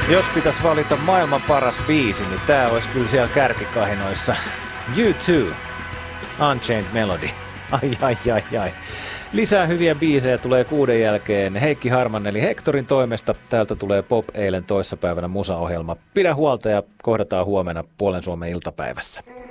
Jos pitäisi valita maailman paras biisi, niin tää olisi kyllä siellä kärkikahinoissa. U2, Unchained Melody. Ai. Lisää hyviä biisejä tulee 6 jälkeen. Heikki Harman eli Hektorin toimesta. Täältä tulee Pop eilen toissapäivänä musaohjelma. Pidä huolta ja kohdataan huomenna Puolen Suomen iltapäivässä.